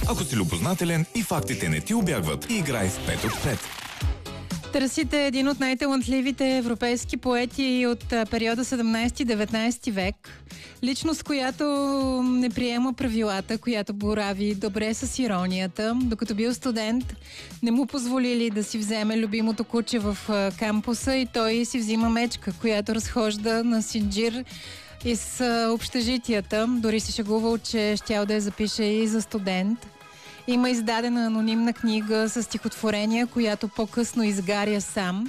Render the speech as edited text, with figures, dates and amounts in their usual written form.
Ако си любознателен и фактите не ти убягват, играй в 5 от 5. Търсите един от най-талантливите европейски поети от периода 17-19 век. Личност, която не приема правилата, която борави добре с иронията. Докато бил студент, не му позволили да си вземе любимото куче в кампуса и той си взима мечка, която разхожда на синджир из общежитията. Дори се шегувал, че щял да я запише и за студент. Има издадена анонимна книга с стихотворения, която по-късно изгаря сам.